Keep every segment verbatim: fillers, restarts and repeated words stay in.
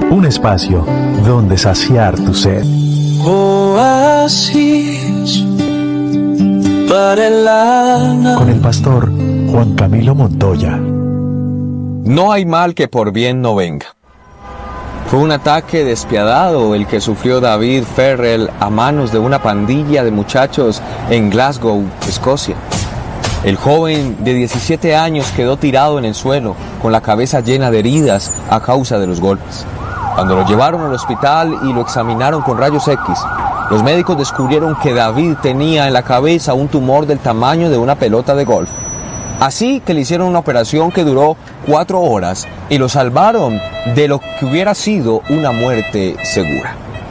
Un espacio donde saciar tu sed. Oasis para el alma. Con el pastor Juan Camilo Montoya. No hay mal que por bien no venga. Fue un ataque despiadado el que sufrió David Ferrell a manos de una pandilla de muchachos en Glasgow, Escocia. El joven de diecisiete años quedó tirado en el suelo, con la cabeza llena de heridas a causa de los golpes. Cuando lo llevaron al hospital y lo examinaron con rayos X, los médicos descubrieron que David tenía en la cabeza un tumor del tamaño de una pelota de golf. Así que le hicieron una operación que duró cuatro horas y lo salvaron de lo que hubiera sido una muerte segura.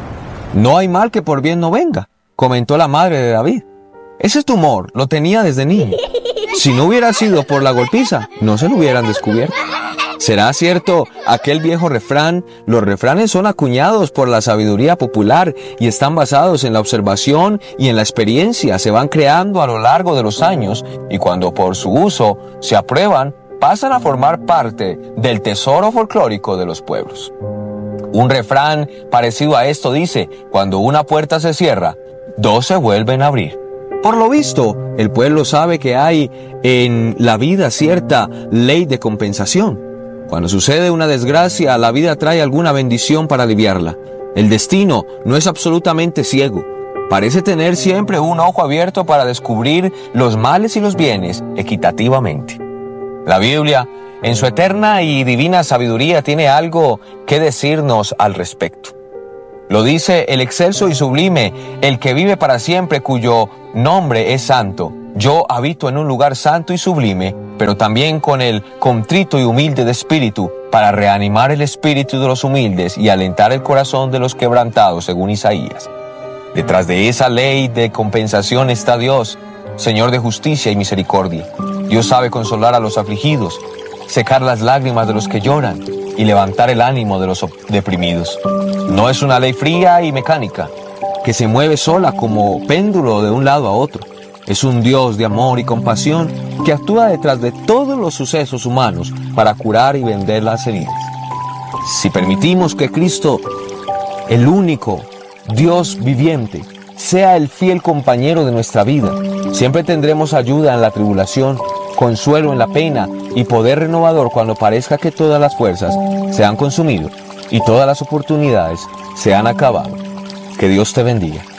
No hay mal que por bien no venga, comentó la madre de David. Ese tumor lo tenía desde niño. Si no hubiera sido por la golpiza, no se lo hubieran descubierto. ¿Será cierto aquel viejo refrán? Los refranes son acuñados por la sabiduría popular y están basados en la observación y en la experiencia. Se van creando a lo largo de los años y cuando por su uso se aprueban, pasan a formar parte del tesoro folclórico de los pueblos. Un refrán parecido a esto dice: cuando una puerta se cierra, dos se vuelven a abrir. Por lo visto, el pueblo sabe que hay en la vida cierta ley de compensación. Cuando sucede una desgracia, la vida trae alguna bendición para aliviarla. El destino no es absolutamente ciego. Parece tener siempre un ojo abierto para descubrir los males y los bienes equitativamente. La Biblia, en su eterna y divina sabiduría, tiene algo que decirnos al respecto. Lo dice el excelso y sublime, el que vive para siempre, cuyo nombre es santo. Yo habito en un lugar santo y sublime, pero también con el contrito y humilde de espíritu, para reanimar el espíritu de los humildes y alentar el corazón de los quebrantados, según Isaías. Detrás de esa ley de compensación está Dios, Señor de justicia y misericordia. Dios sabe consolar a los afligidos, secar las lágrimas de los que lloran y levantar el ánimo de los deprimidos. No es una ley fría y mecánica, que se mueve sola como péndulo de un lado a otro. Es un Dios de amor y compasión que actúa detrás de todos los sucesos humanos para curar y vender las heridas. Si permitimos que Cristo, el único Dios viviente, sea el fiel compañero de nuestra vida, siempre tendremos ayuda en la tribulación, consuelo en la pena y poder renovador cuando parezca que todas las fuerzas se han consumido y todas las oportunidades se han acabado. Que Dios te bendiga.